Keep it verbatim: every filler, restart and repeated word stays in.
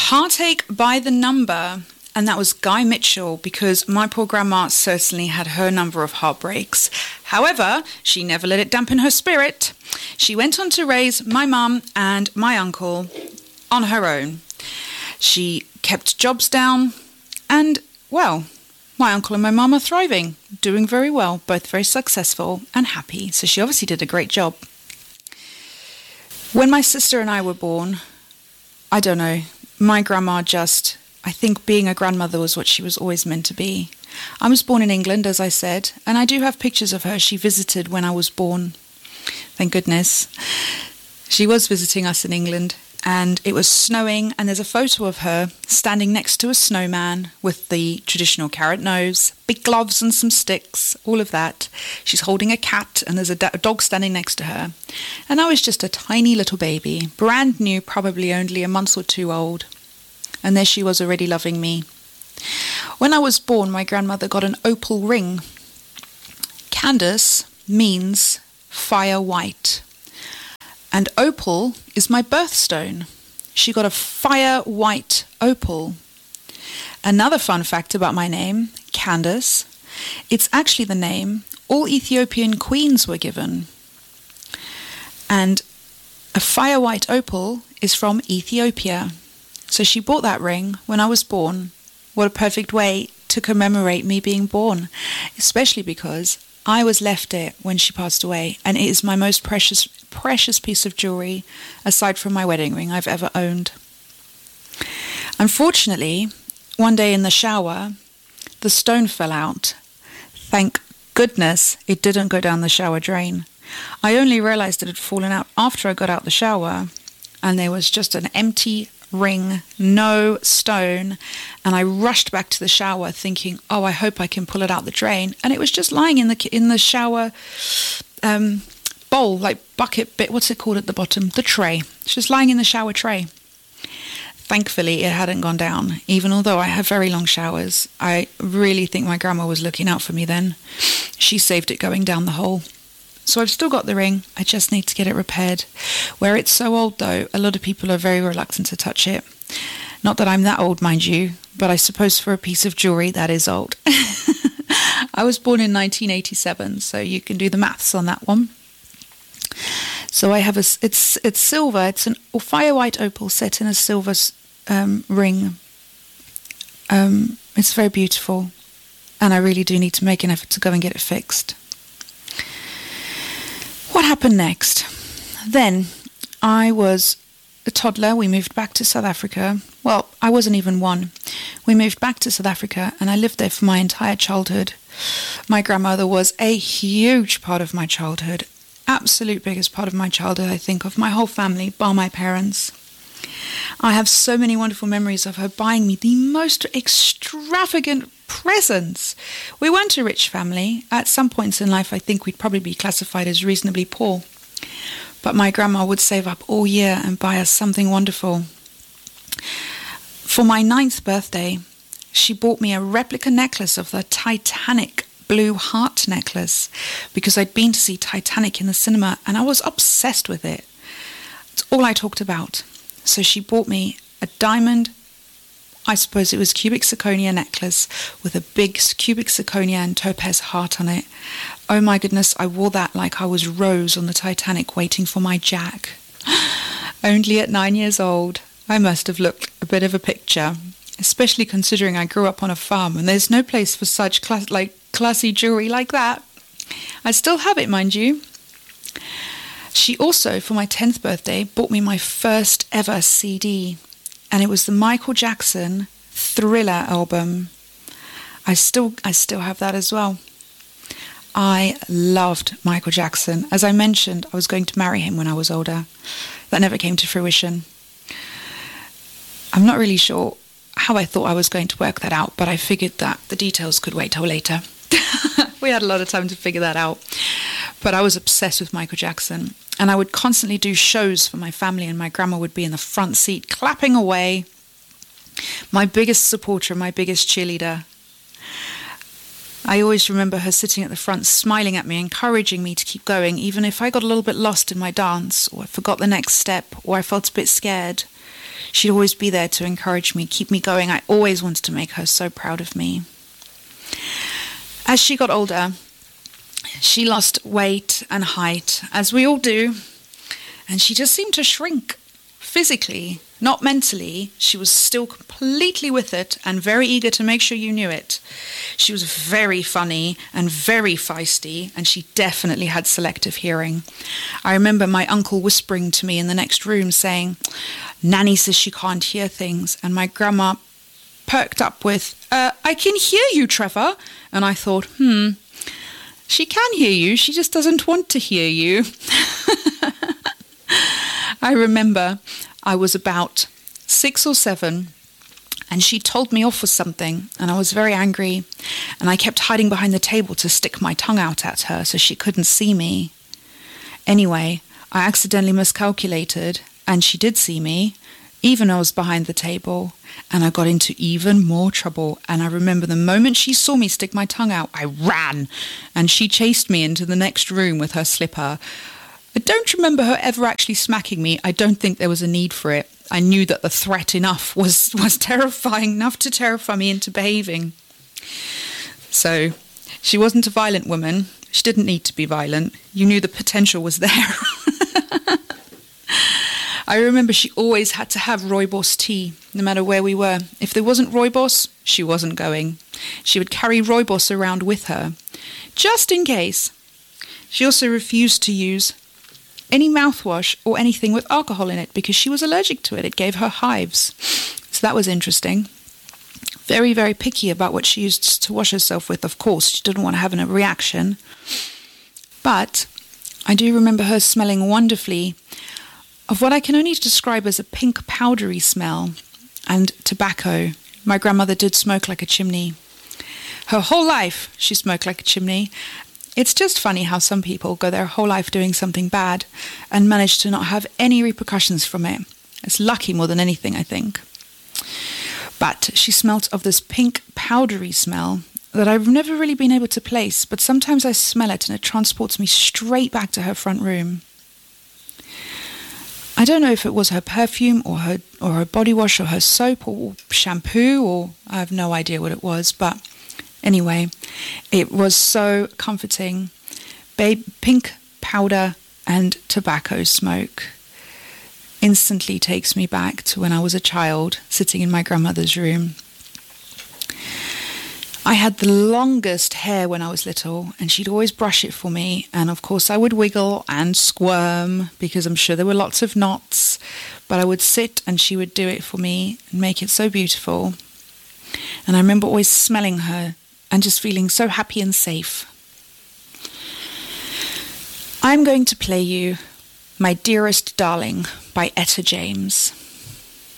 Heartache by the Number, and that was Guy Mitchell, because my poor grandma certainly had her number of heartbreaks. However, she never let it dampen her spirit. She went on to raise my mum and my uncle on her own. She kept jobs down, and, well, my uncle and my mum are thriving, doing very well, both very successful and happy, so she obviously did a great job. When my sister and I were born, I don't know, my grandma just, I think being a grandmother was what she was always meant to be. I was born in England, as I said, and I do have pictures of her. She visited when I was born. Thank goodness. She was visiting us in England, and it was snowing, and there's a photo of her standing next to a snowman with the traditional carrot nose, big gloves and some sticks, all of that. She's holding a cat, and there's a, da- a dog standing next to her. And I was just a tiny little baby, brand new, probably only a month or two old. And there she was already loving me. When I was born, my grandmother got an opal ring. Candace means fire white. And opal is my birthstone. She got a fire white opal. Another fun fact about my name, Candace, it's actually the name all Ethiopian queens were given. And a fire white opal is from Ethiopia. So she bought that ring when I was born. What a perfect way to commemorate me being born, especially because I was left it when she passed away, and it is my most precious, precious piece of jewellery, aside from my wedding ring, I've ever owned. Unfortunately, one day in the shower, the stone fell out. Thank goodness it didn't go down the shower drain. I only realised it had fallen out after I got out the shower, and there was just an empty ring, no stone, and I rushed back to the shower thinking, oh, I hope I can pull it out the drain, and it was just lying in the in the shower um, bowl, like bucket bit, what's it called at the bottom? The tray. It's just lying in the shower tray. Thankfully, it hadn't gone down, even although I have very long showers. I really think my grandma was looking out for me then. She saved it going down the hole. So I've still got the ring, I just need to get it repaired. Where it's so old though, a lot of people are very reluctant to touch it. Not that I'm that old, mind you, but I suppose for a piece of jewellery that is old. I was born in nineteen eighty-seven, so you can do the maths on that one. So I have a, it's it's silver, it's an fire white opal set in a silver um, ring. Um, it's very beautiful, and I really do need to make an effort to go and get it fixed. What happened next? Then I was a toddler. We moved back to South Africa. Well, I wasn't even one. We moved back to South Africa and I lived there for my entire childhood. My grandmother was a huge part of my childhood. Absolute biggest part of my childhood, I think, of my whole family, bar my parents. I have so many wonderful memories of her buying me the most extravagant presents. We weren't a rich family. At some points in life, I think we'd probably be classified as reasonably poor. But my grandma would save up all year and buy us something wonderful. For my ninth birthday, she bought me a replica necklace of the Titanic blue heart necklace because I'd been to see Titanic in the cinema and I was obsessed with it. It's all I talked about. So she bought me a diamond, I suppose it was cubic zirconia necklace with a big cubic zirconia and topaz heart on it. Oh my goodness, I wore that like I was Rose on the Titanic waiting for my Jack. Only at nine years old, I must have looked a bit of a picture, especially considering I grew up on a farm and there's no place for such class- like classy jewellery like that. I still have it, mind you. She also, for my tenth birthday, bought me my first ever C D, and it was the Michael Jackson Thriller album. I still, I still have that as well. I loved Michael Jackson. As I mentioned, I was going to marry him when I was older. That never came to fruition. I'm not really sure how I thought I was going to work that out, but I figured that the details could wait till later. We had a lot of time to figure that out. But I was obsessed with Michael Jackson, and I would constantly do shows for my family, and my grandma would be in the front seat clapping away. My biggest supporter, my biggest cheerleader. I always remember her sitting at the front smiling at me, encouraging me to keep going, even if I got a little bit lost in my dance, or I forgot the next step, or I felt a bit scared. She'd always be there to encourage me, keep me going. I always wanted to make her so proud of me. As she got older, she lost weight and height, as we all do, and she just seemed to shrink physically, not mentally. She was still completely with it and very eager to make sure you knew it. She was very funny and very feisty, and she definitely had selective hearing. I remember my uncle whispering to me in the next room saying, "Nanny says she can't hear things," and my grandma perked up with, uh, "I can hear you, Trevor." And I thought, hmm, she can hear you, she just doesn't want to hear you. I remember I was about six or seven, and she told me off for something, and I was very angry, and I kept hiding behind the table to stick my tongue out at her so she couldn't see me. Anyway, I accidentally miscalculated, and she did see me, even I was behind the table, and I got into even more trouble. And I remember the moment she saw me stick my tongue out, I ran, and she chased me into the next room with her slipper. I don't remember her ever actually smacking me. I don't think there was a need for it. I knew that the threat enough was, was terrifying, enough to terrify me into behaving. So, she wasn't a violent woman. She didn't need to be violent. You knew the potential was there. I remember she always had to have rooibos tea, no matter where we were. If there wasn't rooibos, she wasn't going. She would carry rooibos around with her, just in case. She also refused to use any mouthwash or anything with alcohol in it because she was allergic to it. It gave her hives. So that was interesting. Very, very picky about what she used to wash herself with, of course. She didn't want to have a reaction. But I do remember her smelling wonderfully of what I can only describe as a pink powdery smell, and tobacco. My grandmother did smoke like a chimney. Her whole life she smoked like a chimney. It's just funny how some people go their whole life doing something bad and manage to not have any repercussions from it. It's lucky more than anything, I think. But she smelt of this pink powdery smell that I've never really been able to place, but sometimes I smell it and it transports me straight back to her front room. I don't know if it was her perfume or her or her body wash or her soap or shampoo, or I have no idea what it was, but anyway, it was so comforting. Babe, pink powder and tobacco smoke instantly takes me back to when I was a child sitting in my grandmother's room. I had the longest hair when I was little, and she'd always brush it for me, and of course I would wiggle and squirm because I'm sure there were lots of knots, but I would sit and she would do it for me and make it so beautiful. And I remember always smelling her and just feeling so happy and safe. I'm going to play you My Dearest Darling by Etta James.